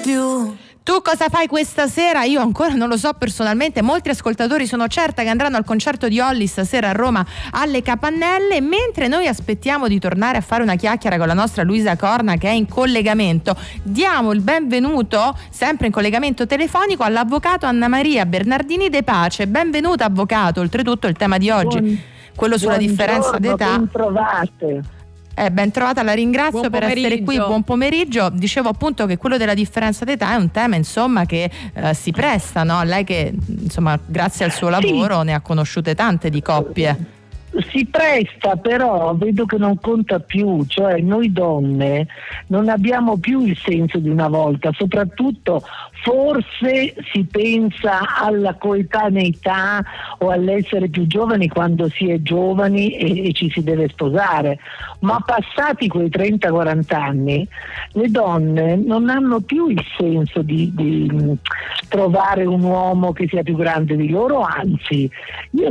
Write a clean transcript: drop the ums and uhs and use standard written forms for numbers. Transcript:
più. Tu cosa fai questa sera? Io ancora non lo so personalmente. Molti ascoltatori sono certa che andranno al concerto di Olly stasera a Roma alle Capannelle, mentre noi aspettiamo di tornare a fare una chiacchiera con la nostra Luisa Corna, che è in collegamento. Diamo il benvenuto, sempre in collegamento telefonico, all'avvocato Anna Maria Bernardini De Pace. Benvenuta, avvocato. Oltretutto il tema di oggi, quello sulla differenza d'età. Ben trovate. Ben trovata, la ringrazio Buon per essere qui, buon pomeriggio. Dicevo appunto che quello della differenza d'età è un tema, insomma, che si presta, no? Lei che, insomma, grazie al suo lavoro ne ha conosciute tante di coppie. Si presta, però vedo che non conta più, cioè noi donne non abbiamo più il senso di una volta, soprattutto forse si pensa alla coetaneità o all'essere più giovani quando si è giovani e ci si deve sposare, ma passati quei 30-40 anni le donne non hanno più il senso di trovare un uomo che sia più grande di loro, anzi io